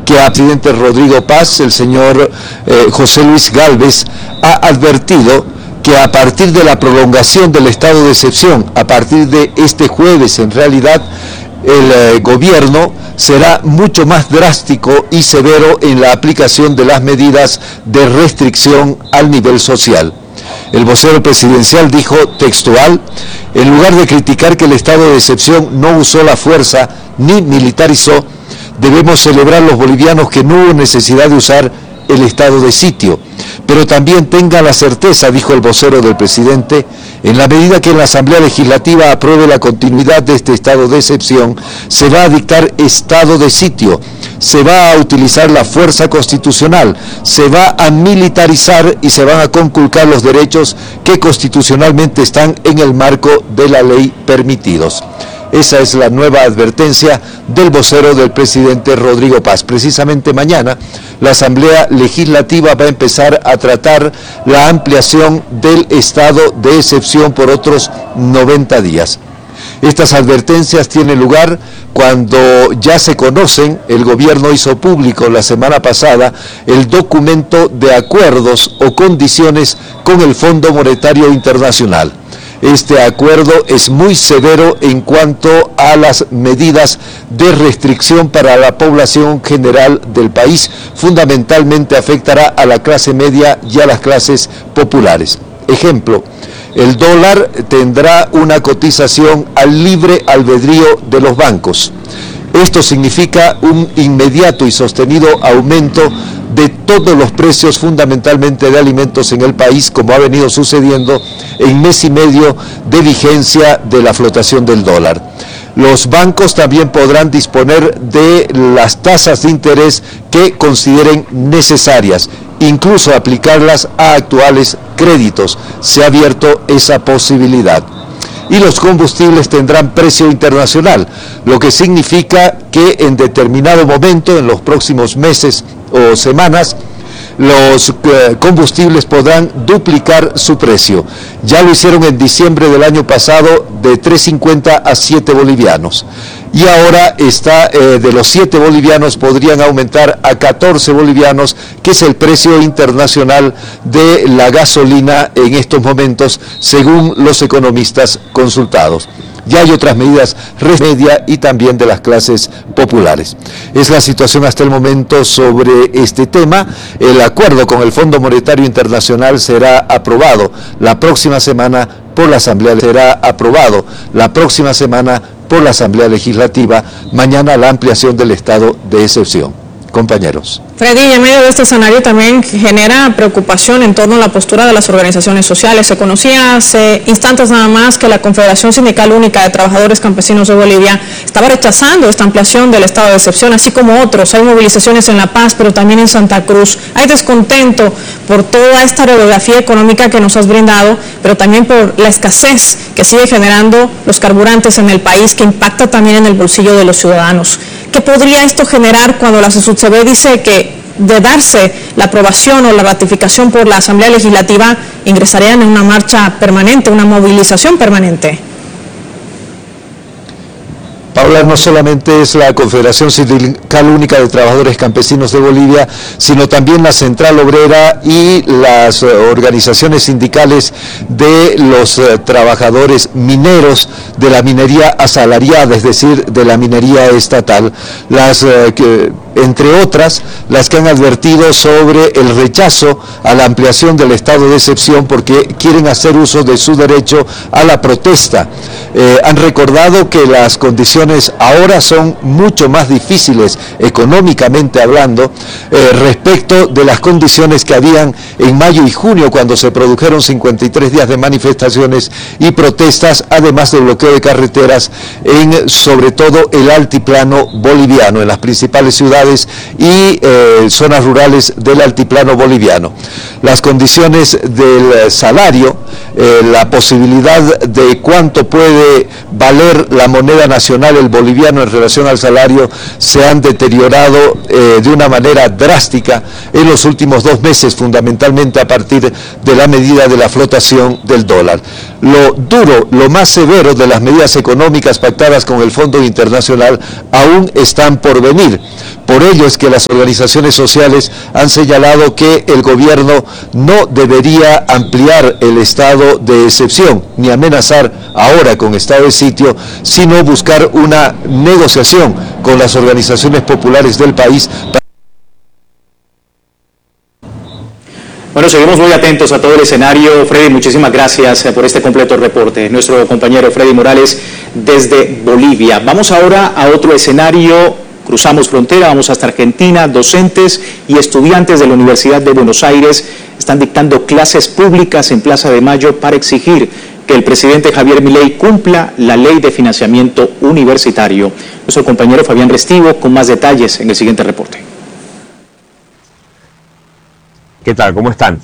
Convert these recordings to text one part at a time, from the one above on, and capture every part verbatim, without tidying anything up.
que al presidente Rodrigo Paz, el señor eh, José Luis Gálvez, ha advertido que a partir de la prolongación del estado de excepción, a partir de este jueves en realidad, el eh, gobierno será mucho más drástico y severo en la aplicación de las medidas de restricción al nivel social. El vocero presidencial dijo textual: en lugar de criticar que el estado de excepción no usó la fuerza ni militarizó, debemos celebrar los bolivianos que no hubo necesidad de usar el estado de sitio. Pero también tenga la certeza, dijo el vocero del presidente, en la medida que en la Asamblea Legislativa apruebe la continuidad de este estado de excepción, se va a dictar estado de sitio, se va a utilizar la fuerza constitucional, se va a militarizar y se van a conculcar los derechos que constitucionalmente están en el marco de la ley permitidos. Esa es la nueva advertencia del vocero del presidente Rodrigo Paz. Precisamente mañana la Asamblea Legislativa va a empezar a tratar la ampliación del estado de excepción por otros noventa días. Estas advertencias tienen lugar cuando ya se conocen, el gobierno hizo público la semana pasada el documento de acuerdos o condiciones con el Fondo Monetario Internacional. Este acuerdo es muy severo en cuanto a las medidas de restricción para la población general del país. Fundamentalmente afectará a la clase media y a las clases populares. Ejemplo, el dólar tendrá una cotización al libre albedrío de los bancos. Esto significa un inmediato y sostenido aumento de todos los precios, fundamentalmente de alimentos en el país, como ha venido sucediendo en mes y medio de vigencia de la flotación del dólar. Los bancos también podrán disponer de las tasas de interés que consideren necesarias, incluso aplicarlas a actuales créditos. Se ha abierto esa posibilidad. Y los combustibles tendrán precio internacional, lo que significa que en determinado momento, en los próximos meses o semanas, los eh, combustibles podrán duplicar su precio. Ya lo hicieron en diciembre del año pasado de tres cincuenta a siete bolivianos. Y ahora está eh, de los siete bolivianos podrían aumentar a catorce bolivianos, que es el precio internacional de la gasolina en estos momentos, según los economistas consultados. Ya hay otras medidas media y también de las clases populares. Es la situación hasta el momento sobre este tema. El acuerdo con el Fondo Monetario Internacional será aprobado la próxima semana por la Asamblea. Será aprobado la próxima semana por la Asamblea Legislativa. Mañana la ampliación del estado de excepción. Compañeros. Freddy, en medio de este escenario también genera preocupación en torno a la postura de las organizaciones sociales. Se conocía hace instantes nada más que la Confederación Sindical Única de Trabajadores Campesinos de Bolivia estaba rechazando esta ampliación del estado de excepción, así como otros. Hay movilizaciones en La Paz, pero también en Santa Cruz. Hay descontento por toda esta radiografía económica que nos has brindado, pero también por la escasez que sigue generando los carburantes en el país, que impacta también en el bolsillo de los ciudadanos. ¿Qué podría esto generar cuando la SUTSEBE dice que de darse la aprobación o la ratificación por la Asamblea Legislativa ingresarían en una marcha permanente, una movilización permanente? Paula, no solamente es la Confederación Sindical Única de Trabajadores Campesinos de Bolivia, sino también la Central Obrera y las organizaciones sindicales de los eh, trabajadores mineros de la minería asalariada, es decir, de la minería estatal, las eh, que, entre otras, las que han advertido sobre el rechazo a la ampliación del estado de excepción porque quieren hacer uso de su derecho a la protesta. Eh, han recordado que las condiciones ahora son mucho más difíciles económicamente hablando eh, respecto de las condiciones que habían en mayo y junio, cuando se produjeron cincuenta y tres días de manifestaciones y protestas, además del bloqueo de carreteras en sobre todo el altiplano boliviano, en las principales ciudades y eh, zonas rurales del altiplano boliviano. Las condiciones del salario, eh, la posibilidad de cuánto puede valer la moneda nacional, el boliviano, en relación al salario, se han deteriorado eh, de una manera drástica en los últimos dos meses, fundamentalmente a partir de la medida de la flotación del dólar. Lo duro, lo más severo de las medidas económicas pactadas con el Fondo Internacional aún están por venir, Por ello es que las organizaciones sociales han señalado que el gobierno no debería ampliar el estado de excepción, ni amenazar ahora con estado de sitio, sino buscar una negociación con las organizaciones populares del país. Bueno, seguimos muy atentos a todo el escenario. Freddy, muchísimas gracias por este completo reporte. Nuestro compañero Freddy Morales desde Bolivia. Vamos ahora a otro escenario. Cruzamos frontera, vamos hasta Argentina. Docentes y estudiantes de la Universidad de Buenos Aires están dictando clases públicas en Plaza de Mayo para exigir que el presidente Javier Milei cumpla la ley de financiamiento universitario. Nuestro compañero Fabián Restivo con más detalles en el siguiente reporte. ¿Qué tal? ¿Cómo están?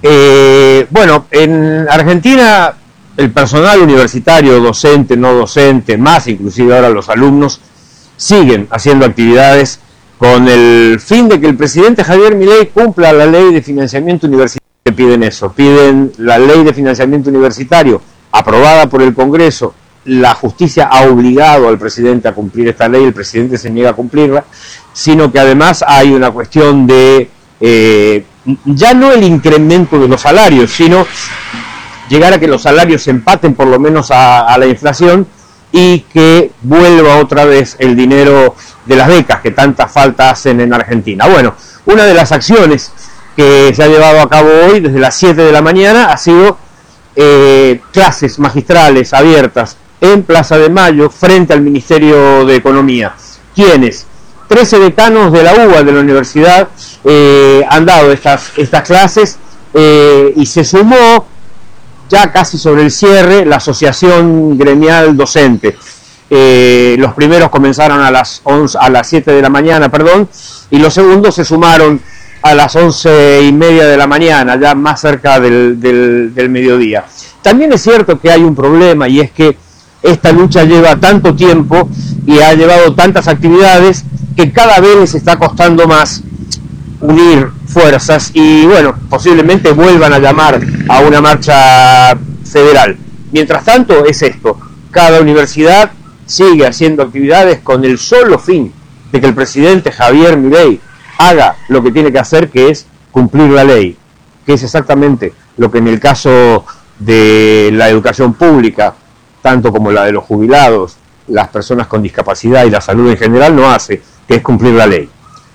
Eh, bueno, en Argentina el personal universitario, docente, no docente, más inclusive ahora los alumnos, siguen haciendo actividades con el fin de que el presidente Javier Milei cumpla la ley de financiamiento universitario. Piden eso, piden la ley de financiamiento universitario aprobada por el Congreso. La justicia ha obligado al presidente a cumplir esta ley, el presidente se niega a cumplirla, sino que además hay una cuestión de eh, ya no el incremento de los salarios, sino llegar a que los salarios empaten por lo menos a, a la inflación y que vuelva otra vez el dinero de las becas que tanta falta hacen en Argentina. Bueno, una de las acciones que se ha llevado a cabo hoy desde las siete de la mañana ha sido eh, clases magistrales abiertas en Plaza de Mayo frente al Ministerio de Economía. ¿Quiénes? trece decanos de la U B A, de la universidad, eh, han dado estas, estas clases eh, y se sumó ya casi sobre el cierre la Asociación Gremial Docente. Eh, los primeros comenzaron a las once, a las siete de la mañana, perdón, y los segundos se sumaron a las once y media de la mañana, ya más cerca del, del, del mediodía. También es cierto que hay un problema, y es que esta lucha lleva tanto tiempo y ha llevado tantas actividades que cada vez les está costando más unir fuerzas y, bueno, posiblemente vuelvan a llamar a una marcha federal. Mientras tanto, es esto: cada universidad sigue haciendo actividades con el solo fin de que el presidente Javier Milei haga lo que tiene que hacer, que es cumplir la ley, que es exactamente lo que en el caso de la educación pública, tanto como la de los jubilados, las personas con discapacidad y la salud en general, no hace, que es cumplir la ley.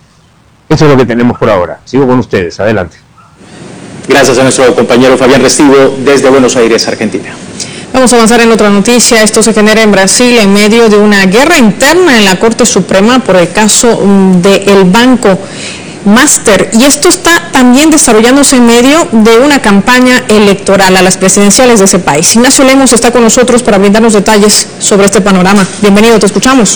Eso es lo que tenemos por ahora. Sigo con ustedes, adelante. Gracias a nuestro compañero Fabián Restivo desde Buenos Aires, Argentina. Vamos a avanzar en otra noticia. Esto se genera en Brasil en medio de una guerra interna en la Corte Suprema por el caso del Banco Master. Y esto está también desarrollándose en medio de una campaña electoral a las presidenciales de ese país. Ignacio Lemos está con nosotros para brindarnos detalles sobre este panorama. Bienvenido, te escuchamos.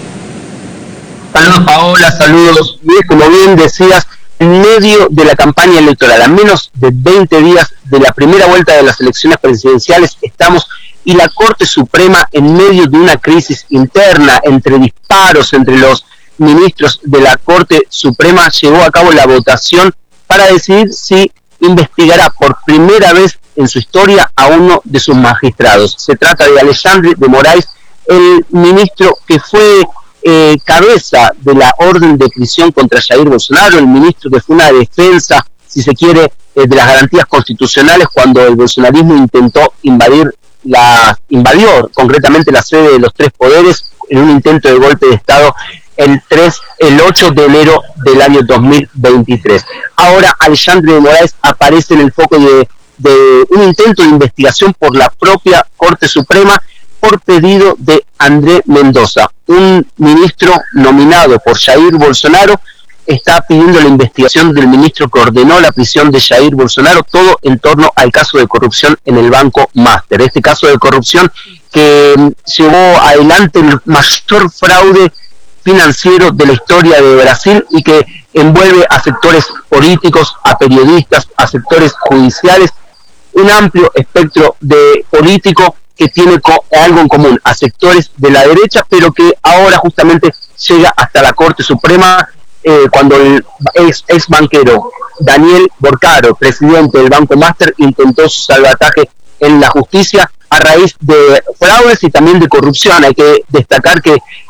Saludos, Paola, saludos. Y como bien decías, en medio de la campaña electoral, a menos de veinte días de la primera vuelta de las elecciones presidenciales, estamos, y la Corte Suprema en medio de una crisis interna, entre disparos entre los ministros de la Corte Suprema, llevó a cabo la votación para decidir si investigará por primera vez en su historia a uno de sus magistrados. Se trata de Alexandre de Moraes, el ministro que fue Eh, cabeza de la orden de prisión contra Jair Bolsonaro, el ministro que fue una defensa, si se quiere, eh, de las garantías constitucionales cuando el bolsonarismo intentó invadir la, invadió concretamente la sede de los tres poderes en un intento de golpe de Estado el tres, el ocho de enero del año dos mil veintitrés. Ahora Alexandre de Moraes aparece en el foco de, de un intento de investigación por la propia Corte Suprema por pedido de André Mendoza, un ministro nominado por Jair Bolsonaro. Está pidiendo la investigación del ministro que ordenó la prisión de Jair Bolsonaro, todo en torno al caso de corrupción en el Banco Master. Este caso de corrupción que llevó adelante el mayor fraude financiero de la historia de Brasil y que envuelve a sectores políticos, a periodistas, a sectores judiciales, un amplio espectro de político que tiene algo en común, a sectores de la derecha, pero que ahora justamente llega hasta la Corte Suprema, eh, cuando el ex, ex banquero Daniel Borcaro, presidente del Banco Master, intentó su salvataje en la justicia a raíz de fraudes y también de corrupción. Hay que destacar que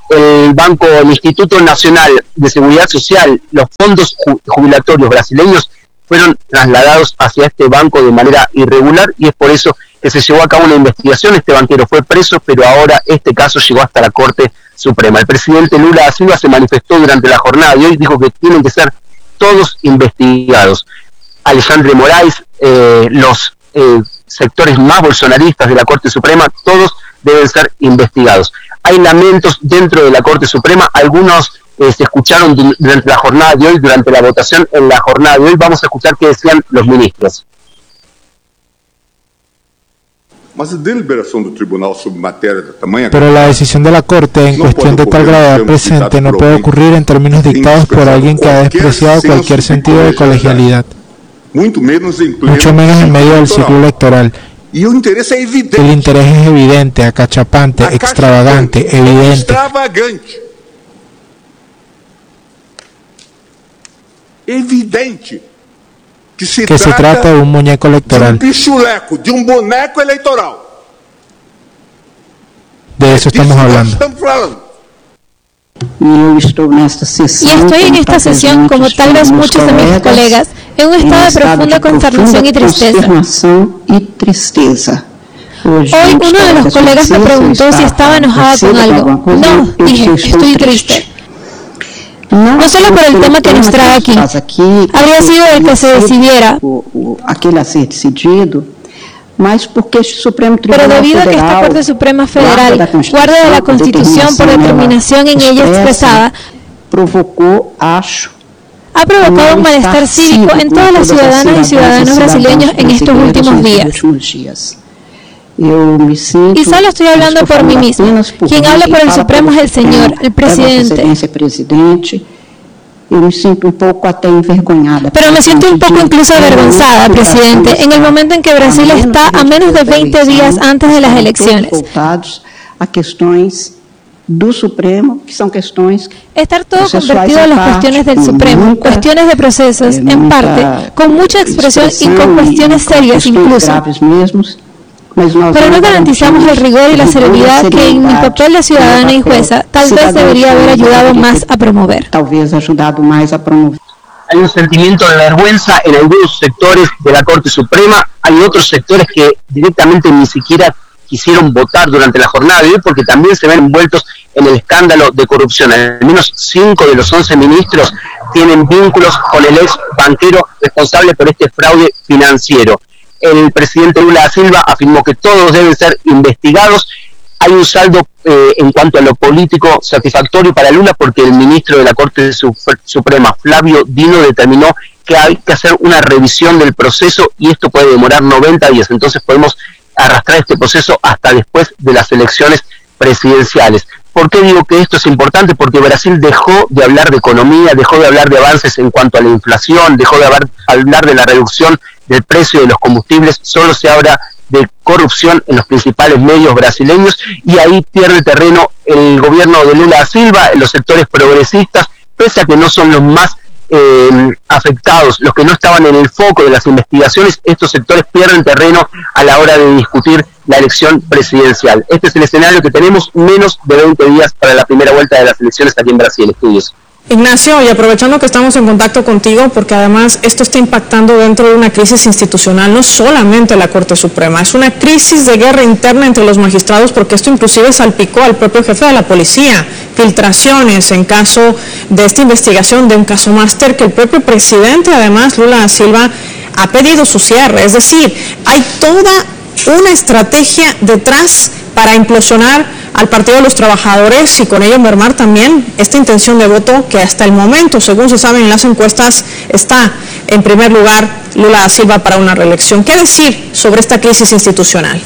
el Banco, el Instituto Nacional de Seguridad Social, los fondos jubilatorios brasileños fueron trasladados hacia este banco de manera irregular y es por eso que se llevó a cabo una investigación. Este banquero fue preso, pero ahora este caso llegó hasta la Corte Suprema. El presidente Lula da Silva se manifestó durante la jornada de hoy, dijo que tienen que ser todos investigados. Alexandre Moraes, eh, los eh, sectores más bolsonaristas de la Corte Suprema, todos deben ser investigados. Hay lamentos dentro de la Corte Suprema, algunos eh, se escucharon durante la jornada de hoy, durante la votación en la jornada de hoy. Vamos a escuchar qué decían los ministros. Pero la decisión de la Corte en cuestión de tal gravedad presente no puede ocurrir en términos dictados por alguien que ha despreciado cualquier sentido de colegialidad, mucho menos en medio del ciclo electoral. El interés es evidente, acachapante, extravagante, evidente. Evidente que se, que se trata de un muñeco electoral. De un pichuleco, de un boneco electoral. De eso estamos hablando. Y estoy en esta sesión, como tal vez muchos de mis colegas, en un estado de profunda consternación y tristeza. Hoy uno de los colegas me preguntó si estaba enojada con algo. No, dije, estoy triste. No solo por el tema que nos trae aquí, habría sido el que se decidiera, pero debido a que esta Corte Suprema Federal, guardia de la Constitución por determinación en ella expresada, ha provocado un malestar cívico en todas las ciudadanas y ciudadanos brasileños en estos últimos días. Y solo estoy hablando por mí mismo. Quien habla por el Supremo es el Señor, el Presidente. Pero me siento un poco incluso avergonzada, Presidente, en el momento en que Brasil está a menos de veinte días antes de las elecciones. Estar todo convertido en las cuestiones del Supremo, cuestiones de procesos, en parte, con mucha expresión y con cuestiones serias incluso. Pero no garantizamos el rigor y la serenidad que en mi papel de ciudadana y jueza tal vez debería haber ayudado más a promover. Hay un sentimiento de vergüenza en algunos sectores de la Corte Suprema, hay otros sectores que directamente ni siquiera quisieron votar durante la jornada de hoy porque también se ven envueltos en el escándalo de corrupción. Al menos cinco de los once ministros tienen vínculos con el ex banquero responsable por este fraude financiero. El presidente Lula da Silva afirmó que todos deben ser investigados. Hay un saldo eh, en cuanto a lo político satisfactorio para Lula porque el ministro de la Corte Suprema, Flavio Dino, determinó que hay que hacer una revisión del proceso y esto puede demorar noventa días. Entonces podemos arrastrar este proceso hasta después de las elecciones presidenciales. ¿Por qué digo que esto es importante? Porque Brasil dejó de hablar de economía, dejó de hablar de avances en cuanto a la inflación, dejó de hablar, hablar de la reducción del precio de los combustibles, solo se habla de corrupción en los principales medios brasileños y ahí pierde terreno el gobierno de Lula da Silva, los sectores progresistas, pese a que no son los más eh, afectados, los que no estaban en el foco de las investigaciones, estos sectores pierden terreno a la hora de discutir la elección presidencial. Este es el escenario que tenemos, menos de veinte días para la primera vuelta de las elecciones aquí en Brasil. Estudios. Ignacio, y aprovechando que estamos en contacto contigo, porque además esto está impactando dentro de una crisis institucional, no solamente la Corte Suprema, es una crisis de guerra interna entre los magistrados, porque esto inclusive salpicó al propio jefe de la policía, filtraciones en caso de esta investigación de un caso máster que el propio presidente, además, Lula da Silva, ha pedido su cierre. Es decir, hay toda una estrategia detrás para implosionar al Partido de los Trabajadores y con ello mermar también esta intención de voto que hasta el momento, según se sabe en las encuestas, está en primer lugar Lula da Silva para una reelección. ¿Qué decir sobre esta crisis institucional?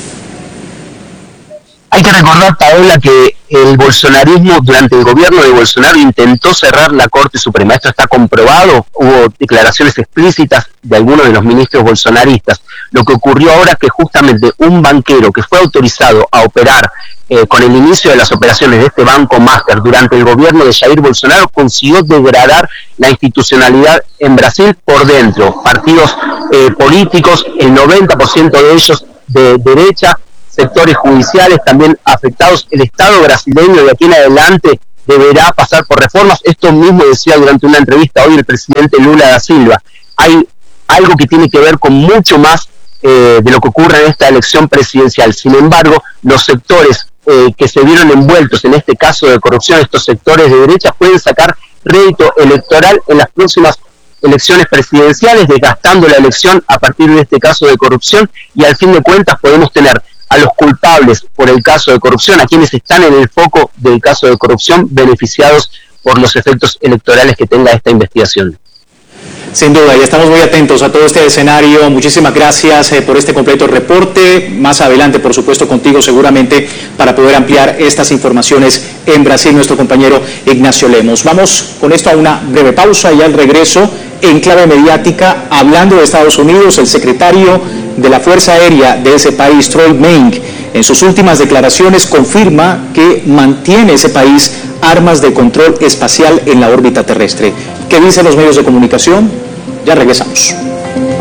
Hay que recordar, Paola, que el bolsonarismo durante el gobierno de Bolsonaro intentó cerrar la Corte Suprema. Esto está comprobado, hubo declaraciones explícitas de algunos de los ministros bolsonaristas. Lo que ocurrió ahora es que justamente un banquero que fue autorizado a operar eh, con el inicio de las operaciones de este Banco Máster durante el gobierno de Jair Bolsonaro consiguió degradar la institucionalidad en Brasil por dentro. Partidos eh, políticos, el noventa por ciento de ellos de derecha, sectores judiciales también afectados. El Estado brasileño de aquí en adelante deberá pasar por reformas. Esto mismo decía durante una entrevista hoy el presidente Lula da Silva. Hay algo que tiene que ver con mucho más eh, de lo que ocurre en esta elección presidencial. Sin embargo, los sectores eh, que se vieron envueltos en este caso de corrupción, estos sectores de derecha, pueden sacar rédito electoral en las próximas elecciones presidenciales, desgastando la elección a partir de este caso de corrupción, y al fin de cuentas podemos tener a los culpables por el caso de corrupción, a quienes están en el foco del caso de corrupción, beneficiados por los efectos electorales que tenga esta investigación. Sin duda, y estamos muy atentos a todo este escenario. Muchísimas gracias eh, por este completo reporte. Más adelante, por supuesto, contigo seguramente para poder ampliar estas informaciones en Brasil, nuestro compañero Ignacio Lemos. Vamos con esto a una breve pausa y al regreso, en clave mediática, hablando de Estados Unidos, el secretario de la Fuerza Aérea de ese país, Troy Meng, en sus últimas declaraciones confirma que mantiene ese país armas de control espacial en la órbita terrestre. ¿Qué dicen los medios de comunicación? Ya regresamos.